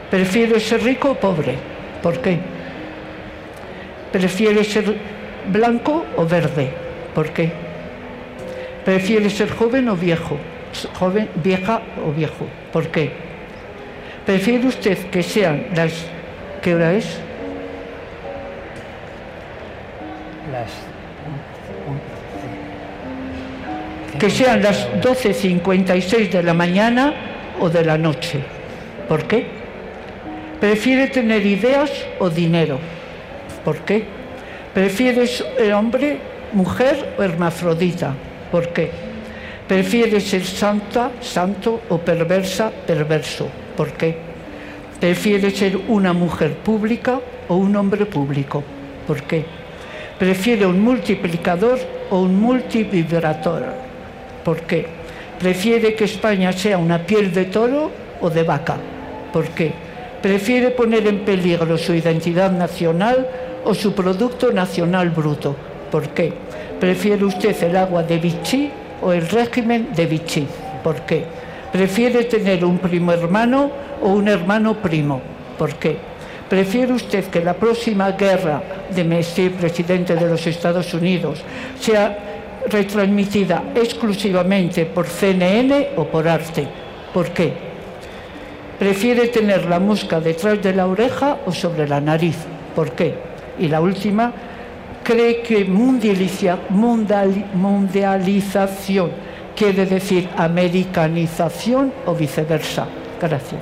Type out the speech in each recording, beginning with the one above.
¿Prefieres ser rico o pobre? ¿Por qué? ¿Prefieres ser blanco o verde? ¿Por qué? ¿Prefieres ser joven o viejo? ¿Joven, vieja o viejo? ¿Por qué? ¿Prefiere usted que sean las... ¿Qué hora es? Las 11. Que sean las 12:56 de la mañana o de la noche. ¿Por qué? ¿Prefiere tener ideas o dinero? ¿Por qué? ¿Prefiere ser hombre, mujer o hermafrodita? ¿Por qué? ¿Prefiere ser santa, santo o perversa, perverso? ¿Por qué? ¿Prefiere ser una mujer pública o un hombre público? ¿Por qué? ¿Prefiere un multiplicador o un multivibrador? ¿Por qué? ¿Prefiere que España sea una piel de toro o de vaca? ¿Por qué? ¿Prefiere poner en peligro su identidad nacional o su producto nacional bruto? ¿Por qué? ¿Prefiere usted el agua de Vichy o el régimen de Vichy? ¿Por qué? ¿Prefiere tener un primo hermano o un hermano primo? ¿Por qué? ¿Prefiere usted que la próxima guerra de Messi, presidente de los Estados Unidos, sea retransmitida exclusivamente por CNN o por Arte? ¿Por qué? ¿Prefiere tener la mosca detrás de la oreja o sobre la nariz? ¿Por qué? Y la última, ¿cree que mundialización quiere decir americanización o viceversa? Gracias.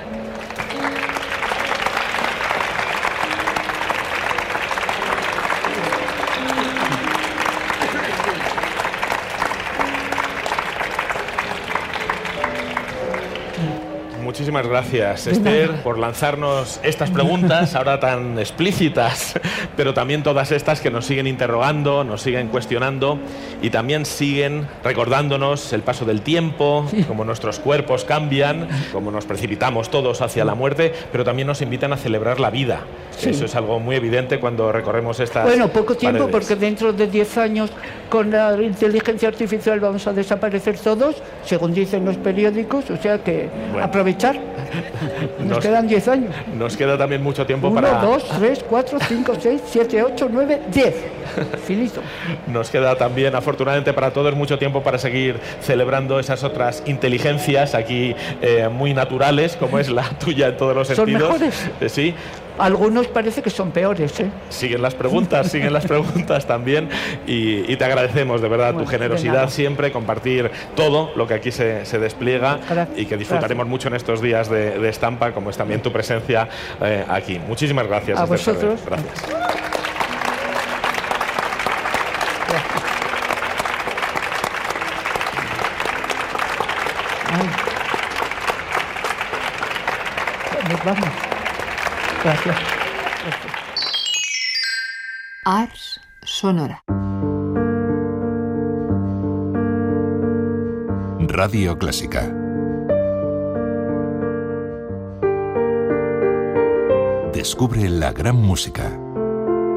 Muchísimas gracias, Esther, por lanzarnos estas preguntas ahora tan explícitas, pero también todas estas que nos siguen interrogando, nos siguen cuestionando y también siguen recordándonos el paso del tiempo, cómo nuestros cuerpos cambian, cómo nos precipitamos todos hacia la muerte, pero también nos invitan a celebrar la vida. Sí. Eso es algo muy evidente cuando recorremos estas Bueno, poco tiempo, paredes. porque dentro de 10 años con la inteligencia artificial vamos a desaparecer todos, según dicen los periódicos, o sea que bueno, aprovechar. Nos quedan 10 años. Nos queda también mucho tiempo 1, para... 2, 3, 4, 5, 6, 7, 8, 9, 10. Finito. Nos queda también, afortunadamente para todos, mucho tiempo para seguir celebrando esas otras inteligencias aquí muy naturales, como es la tuya en todos los sentidos. ¿Son mejores? Sí. Algunos parece que son peores, ¿eh? Siguen las preguntas también y te agradecemos de verdad tu generosidad siempre, compartir todo lo que aquí se despliega. Gracias. Y que disfrutaremos mucho en estos días de estampa, como es también tu presencia aquí. Muchísimas gracias. A vosotros. Gracias. Nos vamos. Gracias. Ars Sonora. Radio Clásica. Descubre la gran música.